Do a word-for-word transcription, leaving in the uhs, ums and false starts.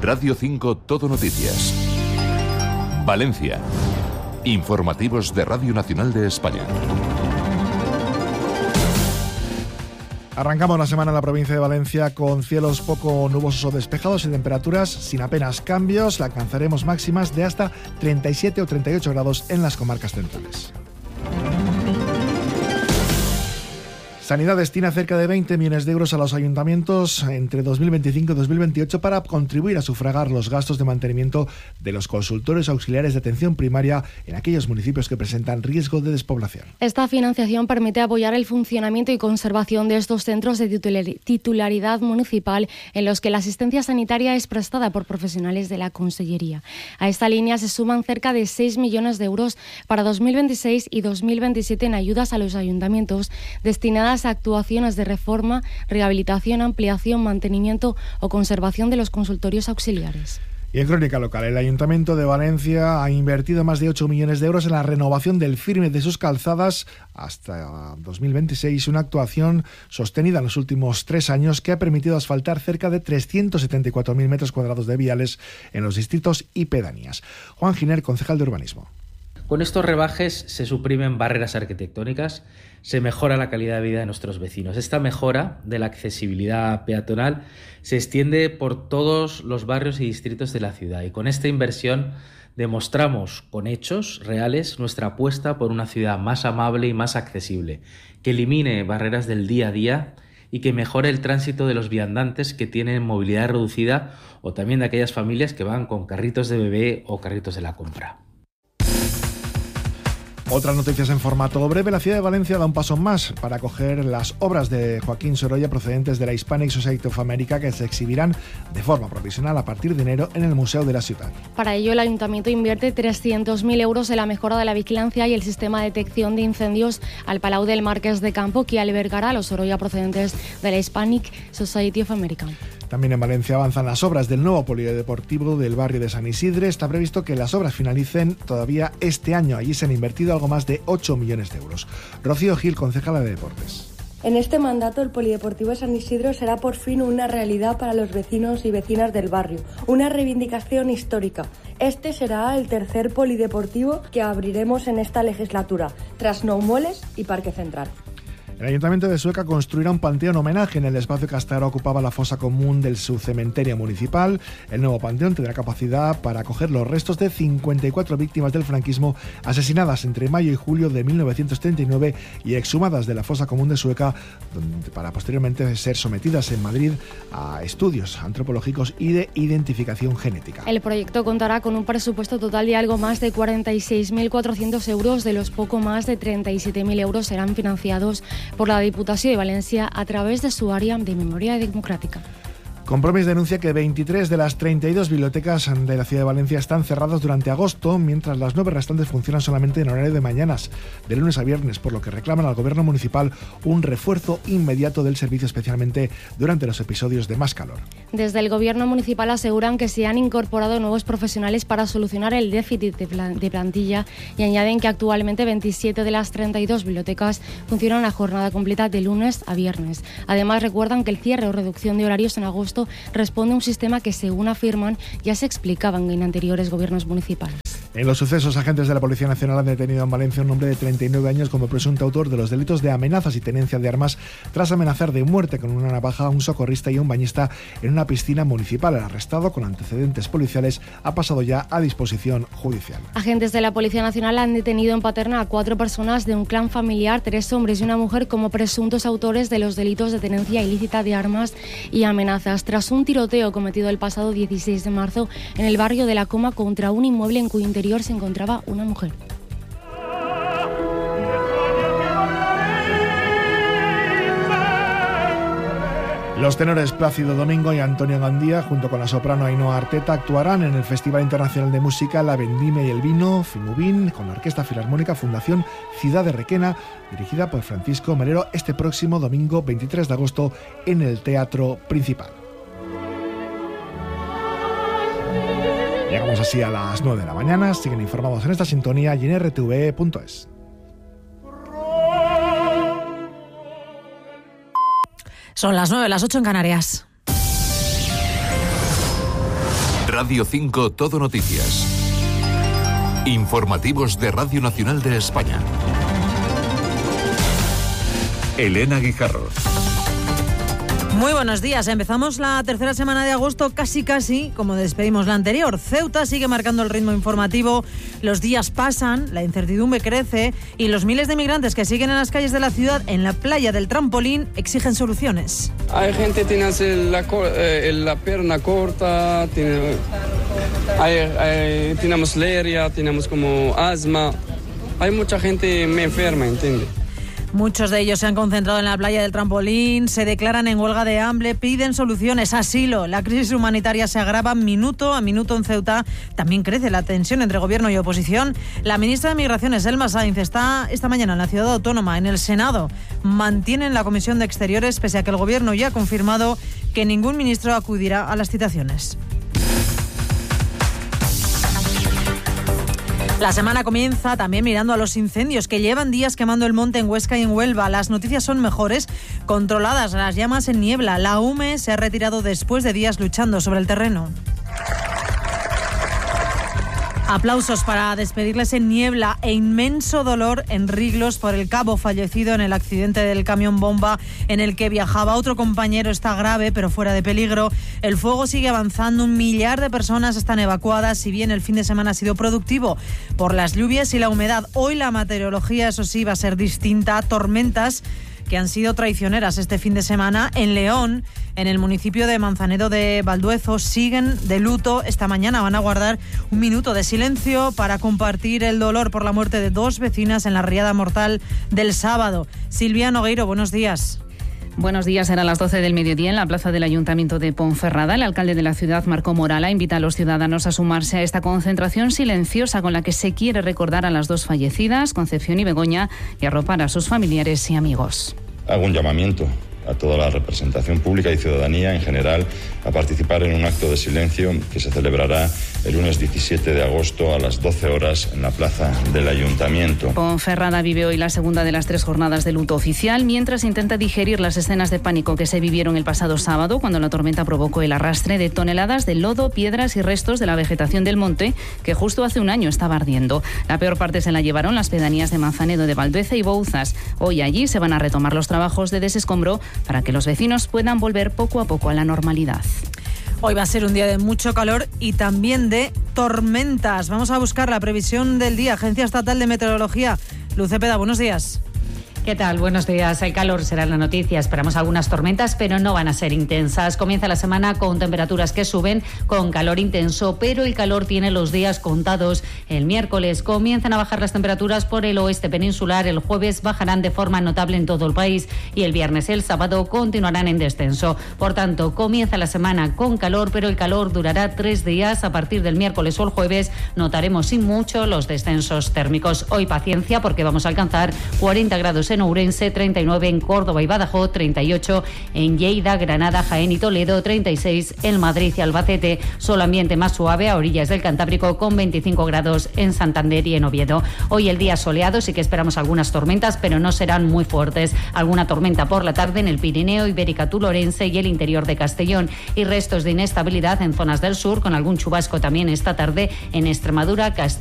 Radio cinco Todo Noticias. Valencia. Informativos de Radio Nacional de España. Arrancamos la semana en la provincia de Valencia con cielos poco nubosos o despejados y temperaturas sin apenas cambios. Alcanzaremos máximas de hasta treinta y siete o treinta y ocho grados en las comarcas centrales. Sanidad destina cerca de veinte millones de euros a los ayuntamientos entre dos mil veinticinco y dos mil veintiocho para contribuir a sufragar los gastos de mantenimiento de los consultorios auxiliares de atención primaria en aquellos municipios que presentan riesgo de despoblación. Esta financiación permite apoyar el funcionamiento y conservación de estos centros de titularidad municipal en los que la asistencia sanitaria es prestada por profesionales de la Consellería. A esta línea se suman cerca de seis millones de euros para dos mil veintiséis y dos mil veintisiete en ayudas a los ayuntamientos destinadas a actuaciones de reforma, rehabilitación, ampliación, mantenimiento o conservación de los consultorios auxiliares. Y en crónica local, el Ayuntamiento de Valencia ha invertido más de ocho millones de euros en la renovación del firme de sus calzadas hasta dos mil veintiséis, una actuación sostenida en los últimos tres años que ha permitido asfaltar cerca de trescientos setenta y cuatro mil metros cuadrados de viales en los distritos y pedanías. Juan Giner, concejal de Urbanismo. Con estos rebajes se suprimen barreras arquitectónicas, se mejora la calidad de vida de nuestros vecinos. Esta mejora de la accesibilidad peatonal se extiende por todos los barrios y distritos de la ciudad y con esta inversión demostramos con hechos reales nuestra apuesta por una ciudad más amable y más accesible, que elimine barreras del día a día y que mejore el tránsito de los viandantes que tienen movilidad reducida o también de aquellas familias que van con carritos de bebé o carritos de la compra. Otras noticias en formato breve. La ciudad de Valencia da un paso más para acoger las obras de Joaquín Sorolla procedentes de la Hispanic Society of America que se exhibirán de forma provisional a partir de enero en el Museo de la Ciudad. Para ello, el Ayuntamiento invierte trescientos mil euros en la mejora de la vigilancia y el sistema de detección de incendios al Palau del Marqués de Campo, que albergará a los Sorolla procedentes de la Hispanic Society of America. También en Valencia avanzan las obras del nuevo polideportivo del barrio de San Isidre. Está previsto que las obras finalicen todavía este año. Allí se han invertido algo más de ocho millones de euros. Rocío Gil, concejala de Deportes. En este mandato, el Polideportivo de San Isidro será por fin una realidad para los vecinos y vecinas del barrio, una reivindicación histórica. Este será el tercer polideportivo que abriremos en esta legislatura, tras Noumoles y Parque Central. El Ayuntamiento de Sueca construirá un panteón homenaje en el espacio que hasta ahora ocupaba la fosa común del subcementerio municipal. El nuevo panteón tendrá capacidad para acoger los restos de cincuenta y cuatro víctimas del franquismo asesinadas entre mayo y julio de mil novecientos treinta y nueve y exhumadas de la fosa común de Sueca, donde, para posteriormente ser sometidas en Madrid a estudios antropológicos y de identificación genética. El proyecto contará con un presupuesto total de algo más de cuarenta y seis mil cuatrocientos euros, de los poco más de treinta y siete mil euros serán financiados por la Diputación de Valencia a través de su área de memoria democrática. Compromís denuncia que veintitrés de las treinta y dos bibliotecas de la ciudad de Valencia están cerradas durante agosto, mientras las nueve restantes funcionan solamente en horario de mañanas, de lunes a viernes, por lo que reclaman al gobierno municipal un refuerzo inmediato del servicio, especialmente durante los episodios de más calor. Desde el gobierno municipal aseguran que se han incorporado nuevos profesionales para solucionar el déficit de plantilla y añaden que actualmente veintisiete de las treinta y dos bibliotecas funcionan a jornada completa de lunes a viernes. Además, recuerdan que el cierre o reducción de horarios en agosto responde a un sistema que, según afirman, ya se explicaban en anteriores gobiernos municipales. En los sucesos, agentes de la Policía Nacional han detenido en Valencia a un hombre de treinta y nueve años como presunto autor de los delitos de amenazas y tenencia de armas tras amenazar de muerte con una navaja a un socorrista y a un bañista en una piscina municipal. El arrestado, con antecedentes policiales, ha pasado ya a disposición judicial. Agentes de la Policía Nacional han detenido en Paterna a cuatro personas de un clan familiar, tres hombres y una mujer, como presuntos autores de los delitos de tenencia ilícita de armas y amenazas, tras un tiroteo cometido el pasado dieciséis de marzo en el barrio de La Coma contra un inmueble en cuyo interior se encontraba una mujer. Los tenores Plácido Domingo y Antonio Gandía, junto con la soprano Ainhoa Arteta, actuarán en el Festival Internacional de Música La Vendimia y el Vino, FIMUVIN, con la Orquesta Filarmónica Fundación Ciudad de Requena, dirigida por Francisco Melero, este próximo domingo veintitrés de agosto en el Teatro Principal. Llegamos así a las nueve de la mañana. Siguen informados en esta sintonía y en r t v punto es. Son las nueve, las ocho en Canarias. Radio cinco Todo Noticias. Informativos de Radio Nacional de España. Elena Guijarro. Muy buenos días. Empezamos la tercera semana de agosto casi casi como despedimos la anterior. Ceuta sigue marcando el ritmo informativo, los días pasan, la incertidumbre crece y los miles de migrantes que siguen en las calles de la ciudad, en la playa del Trampolín, exigen soluciones. Hay gente que tiene la, eh, la pierna corta, tiene, hay, hay, tenemos malaria, tenemos como asma. Hay mucha gente me enferma, ¿entiendes? Muchos de ellos se han concentrado en la playa del Trampolín, se declaran en huelga de hambre, piden soluciones, asilo. La crisis humanitaria se agrava minuto a minuto en Ceuta. También crece la tensión entre gobierno y oposición. La ministra de Migraciones, Elma Sainz, está esta mañana en la ciudad autónoma, en el Senado. Mantienen la Comisión de Exteriores, pese a que el gobierno ya ha confirmado que ningún ministro acudirá a las citaciones. La semana comienza también mirando a los incendios que llevan días quemando el monte en Huesca y en Huelva. Las noticias son mejores, controladas las llamas en niebla. La U M E se ha retirado después de días luchando sobre el terreno. Aplausos para despedirles en niebla e inmenso dolor en Riglos por el cabo fallecido en el accidente del camión bomba en el que viajaba otro compañero. Está grave pero fuera de peligro. El fuego sigue avanzando, un millar de personas están evacuadas, si bien el fin de semana ha sido productivo por las lluvias y la humedad. Hoy la meteorología, eso sí, va a ser distinta. Tormentas que han sido traicioneras este fin de semana. En León, en el municipio de Manzanedo de Valduezo, siguen de luto. Esta mañana van a guardar un minuto de silencio para compartir el dolor por la muerte de dos vecinas en la riada mortal del sábado. Silvia Nogueiro, buenos días. Buenos días, eran las doce del mediodía en la plaza del Ayuntamiento de Ponferrada. El alcalde de la ciudad, Marco Morala, invita a los ciudadanos a sumarse a esta concentración silenciosa con la que se quiere recordar a las dos fallecidas, Concepción y Begoña, y arropar a sus familiares y amigos. Hago un llamamiento a toda la representación pública y ciudadanía en general a participar en un acto de silencio que se celebrará el lunes diecisiete de agosto a las doce horas en la plaza del Ayuntamiento. Ponferrada vive hoy la segunda de las tres jornadas de luto oficial, mientras intenta digerir las escenas de pánico que se vivieron el pasado sábado cuando la tormenta provocó el arrastre de toneladas de lodo, piedras y restos de la vegetación del monte que justo hace un año estaba ardiendo. La peor parte se la llevaron las pedanías de Manzanedo de Valdueza y Bouzas. Hoy allí se van a retomar los trabajos de desescombro para que los vecinos puedan volver poco a poco a la normalidad. Hoy va a ser un día de mucho calor y también de tormentas. Vamos a buscar la previsión del día. Agencia Estatal de Meteorología. Luz Cepeda, buenos días. ¿Qué tal? Buenos días. El calor será la noticia. Esperamos algunas tormentas, pero no van a ser intensas. Comienza la semana con temperaturas que suben, con calor intenso, pero el calor tiene los días contados. El miércoles comienzan a bajar las temperaturas por el oeste peninsular. El jueves bajarán de forma notable en todo el país y el viernes y el sábado continuarán en descenso. Por tanto, comienza la semana con calor, pero el calor durará tres días. A partir del miércoles o el jueves notaremos sin mucho los descensos térmicos. Hoy paciencia porque vamos a alcanzar cuarenta grados en Ourense, treinta y nueve en Córdoba y Badajoz, treinta y ocho en Lleida, Granada, Jaén y Toledo, treinta y seis en Madrid y Albacete, solo ambiente más suave a orillas del Cantábrico con veinticinco grados en Santander y en Oviedo. Hoy el día soleado, sí que esperamos algunas tormentas, pero no serán muy fuertes. Alguna tormenta por la tarde en el Pirineo, Ibérica, Tulorense y el interior de Castellón y restos de inestabilidad en zonas del sur, con algún chubasco también esta tarde en Extremadura, Castilla